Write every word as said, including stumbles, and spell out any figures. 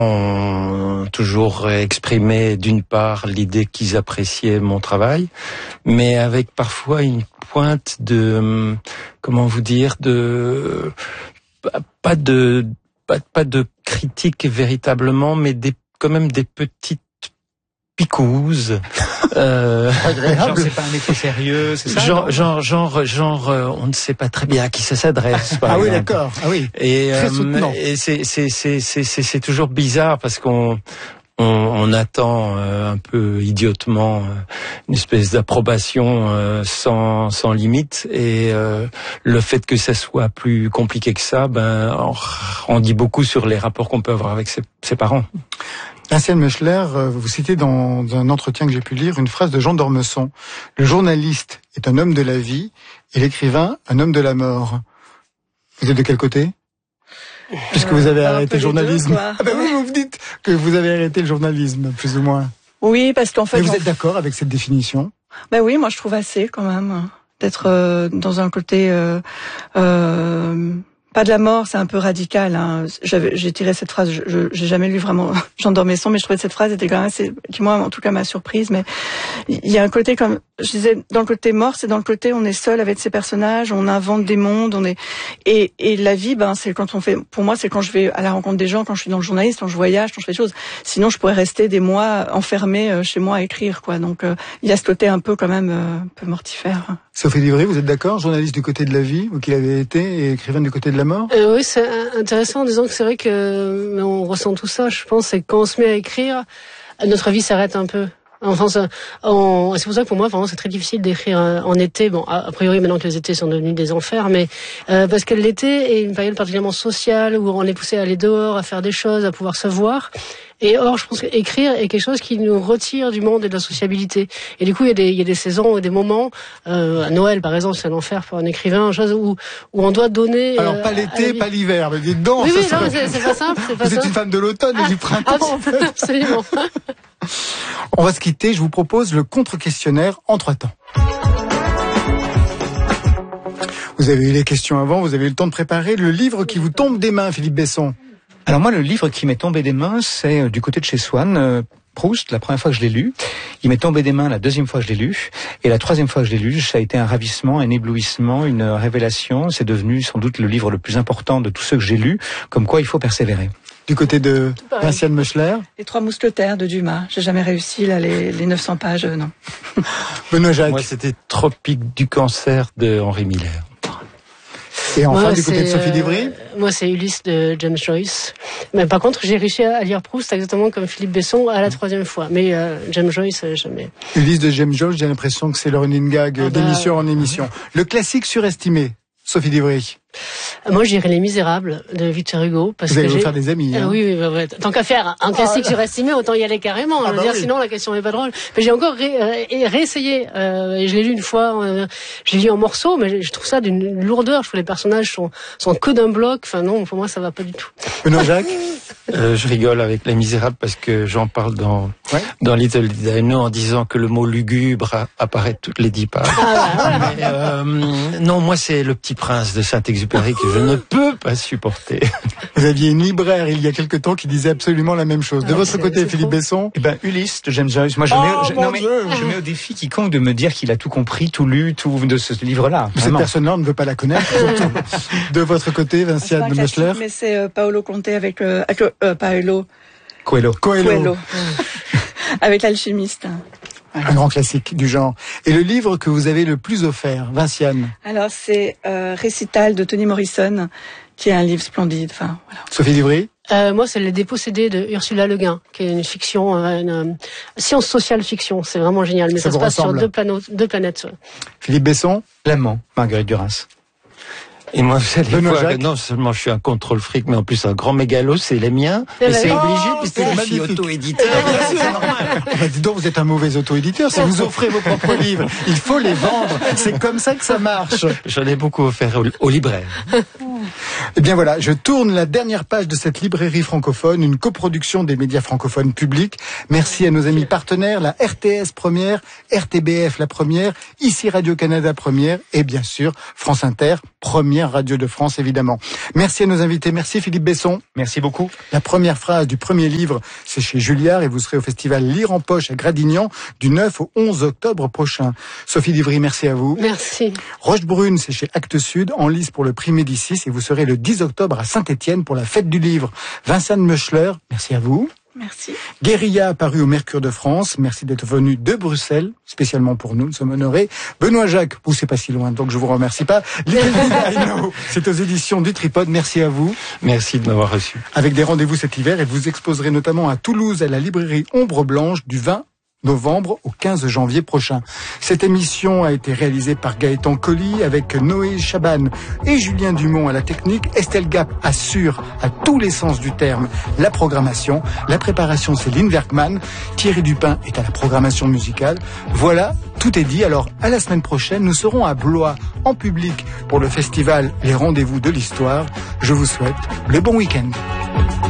ont toujours exprimé d'une part l'idée qu'ils appréciaient mon travail, mais avec parfois une pointe de, comment vous dire, de pas de pas, pas de critique véritablement, mais des quand même des petites picouses. Euh, genre c'est pas un métier sérieux, c'est ça? Genre, genre, genre, genre, euh, on ne sait pas très bien à qui ça s'adresse. Ah oui, d'accord. Ah oui. Et, euh, et c'est, c'est, c'est, c'est, c'est, c'est toujours bizarre parce qu'on, on, on attend euh, un peu idiotement euh, une espèce d'approbation euh, sans, sans limite. Et euh, le fait que ça soit plus compliqué que ça, ben, on, on dit beaucoup sur les rapports qu'on peut avoir avec ses, ses parents. Vinciane Mechler, vous citez dans un entretien que j'ai pu lire une phrase de Jean d'Ormesson. Le journaliste est un homme de la vie et l'écrivain un homme de la mort. Vous êtes de quel côté? Puisque vous avez arrêté le journalisme. Deux, ah ben oui, vous me dites que vous avez arrêté le journalisme, plus ou moins. Oui, parce qu'en fait... Mais vous êtes d'accord avec cette définition? Ben oui, moi je trouve assez quand même d'être euh, dans un côté... Euh, euh, pas de la mort, c'est un peu radical. Hein. J'avais, j'ai tiré cette phrase, je, je j'ai jamais lu vraiment Jean d'Ormesson, mais je trouvais que cette phrase était quand même assez, qui moi en tout cas m'a surprise. Mais il y a un côté comme, je disais, dans le côté mort, c'est dans le côté on est seul avec ses personnages, on invente des mondes, on est et et la vie, ben c'est quand on fait. Pour moi, c'est quand je vais à la rencontre des gens, quand je suis dans le journalisme, quand je voyage, quand je fais des choses. Sinon, je pourrais rester des mois enfermé chez moi à écrire, quoi. Donc euh, il y a ce côté un peu quand même euh, un peu mortifère. Sophie Livry, vous êtes d'accord, journaliste du côté de la vie, vous qui l'avez été, et écrivaine du côté de la mort? euh, Oui, c'est intéressant en disant que c'est vrai que on ressent tout ça, je pense, c'est que quand on se met à écrire, notre vie s'arrête un peu. Enfin, ça, on, c'est pour ça que pour moi, vraiment, c'est très difficile d'écrire en été. Bon, a, a priori, maintenant que les étés sont devenus des enfers, mais euh, parce que l'été est une période particulièrement sociale où on est poussé à aller dehors, à faire des choses, à pouvoir se voir. Et or, je pense qu'écrire est quelque chose qui nous retire du monde et de la sociabilité. Et du coup, il y a des, il y a des saisons et des moments, euh, à Noël, par exemple, c'est un enfer pour un écrivain, une chose où, où on doit donner... Alors, euh, pas l'été, pas l'hiver, mais dites donc. Oui, oui, ça non, mais c'est, c'est pas simple, c'est pas Vous simple. êtes une femme de l'automne et ah, du printemps, abs- en fait. Absolument. On va se quitter, je vous propose le contre-questionnaire en trois temps. Vous avez eu les questions avant, vous avez eu le temps de préparer le livre qui vous tombe des mains, Philippe Besson. Alors moi, le livre qui m'est tombé des mains, c'est euh, du côté de chez Swann, euh, Proust, la première fois que je l'ai lu. Il m'est tombé des mains la deuxième fois que je l'ai lu. Et la troisième fois que je l'ai lu, ça a été un ravissement, un éblouissement, une révélation. C'est devenu sans doute le livre le plus important de tous ceux que j'ai lus, comme quoi il faut persévérer. Du côté de Vinciane Mechler. Les Trois Mousquetaires de Dumas. J'ai jamais réussi, là, les, les neuf cents pages, euh, non. Benoît Jacques. Moi, c'était Tropique du cancer de Henri Miller. Et enfin, moi, du côté de Sophie Livry. euh, Moi, c'est Ulysse de James Joyce. Mais par contre, j'ai réussi à lire Proust exactement comme Philippe Besson à la troisième fois. Mais euh, James Joyce, euh, jamais. Ulysse de James Joyce, j'ai l'impression que c'est le running gag Ah bah, d'émission en émission. Le classique surestimé, Sophie Livry. Moi, j'irais Les Misérables de Victor Hugo. Parce vous allez que vous j'ai... faire des amis. Hein. Euh, oui, oui, bah, ouais. Tant qu'à faire un classique ah, surestimé, autant y aller carrément. Ah, je veux bah dire, oui. sinon la question n'est pas drôle. Mais j'ai encore ré, euh, réessayé. Euh, et je l'ai lu une fois. Euh, je l'ai lu en morceaux, mais je trouve ça d'une lourdeur. Je trouve que les personnages sont sont que d'un bloc. Enfin non, pour moi, ça va pas du tout. Benoît Jacques. Euh, je rigole avec Les Misérables parce que j'en parle dans ouais. dans Little Dino en disant que le mot lugubre apparaît toutes les dix pages. Ah, bah, voilà. Mais, euh, non, moi c'est Le Petit Prince de Saint-Exupéry que je ne peux pas supporter. Vous aviez une libraire il y a quelque temps qui disait absolument la même chose. De ah, votre côté, Philippe trop... Besson. Eh ben Ulysse de James Joyce. Moi, je, oh, mets, je, non, mais, je mets au défi quiconque de me dire qu'il a tout compris, tout lu, tout de ce livre-là. Cette vraiment. personne-là, on ne veut pas la connaître. De votre côté, Vinciane de Mechler. Mais c'est euh, Paolo Conte avec, euh, avec euh, Paolo. Coelho. Coelho. Coelho. Avec l'alchimiste. Un grand classique du genre. Et le livre que vous avez le plus offert, Vinciane? Alors, c'est euh, Récital de Toni Morrison, qui est un livre splendide. Enfin, voilà. Sophie Livry? Euh, moi, c'est Les Dépossédés de Ursula Le Guin, qui est une fiction, une, une science sociale fiction. C'est vraiment génial. Mais ça, ça se passe ressemble. sur deux, plano, deux planètes. Ouais. Philippe Besson? L'amant, Marguerite Duras. Et moi, vous allez Benoît voir, Jacques. non seulement je suis un contrôle fric, mais en plus un grand mégalo, c'est les miens. Et et c'est oh, obligé, puisque je suis magnifique. auto-éditeur. Bah, dis donc, vous êtes un mauvais auto-éditeur. Si vous offrez vos propres livres, il faut les vendre. C'est comme ça que ça marche. J'en ai beaucoup offert aux, aux libraires. Eh bien voilà, je tourne la dernière page de cette librairie francophone, une coproduction des médias francophones publics. Merci à nos amis partenaires, la R T S première, R T B F la première, ici Radio-Canada première et bien sûr France Inter première radio de France, évidemment. Merci à nos invités. Merci Philippe Besson. Merci beaucoup. La première phrase du premier livre, c'est chez Julliard et vous serez au festival Lire en Poche à Gradignan du neuf au onze octobre prochain. Sophie Divry, merci à vous. Merci. Rochebrune, c'est chez Actes Sud, en lice pour le prix Médicis et vous serez le dix octobre à Saint-Étienne pour la fête du livre. Vincent Meuchler, merci à vous. Merci. Guérilla, paru au Mercure de France. Merci d'être venu de Bruxelles, spécialement pour nous, nous sommes honorés. Benoît Jacques, vous c'est pas si loin, donc je vous remercie pas. C'est aux éditions du Tripode, merci à vous. Merci de m'avoir reçu. Avec des rendez-vous cet hiver et vous exposerez notamment à Toulouse à la librairie Ombre Blanche du vingt novembre au quinze janvier prochain. Cette émission a été réalisée par Gaëtan Colli avec Noé Chaban et Julien Dumont à la technique. Estelle Gap assure à tous les sens du terme la programmation. La préparation, c'est Lynn Werkman. Thierry Dupin est à la programmation musicale. Voilà, tout est dit. Alors, à la semaine prochaine, nous serons à Blois en public pour le festival Les Rendez-vous de l'Histoire. Je vous souhaite le bon week-end.